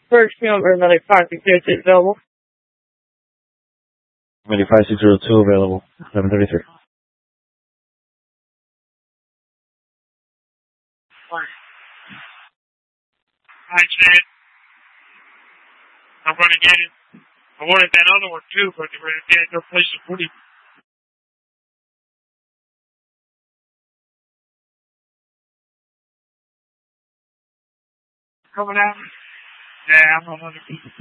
First number, another 5602 available. Committee 5602 available. 1133. Hi, Chad. I'm going to get it. I wanted that other one too, but they had no place to put it. Coming out? Yeah, I'm 100%.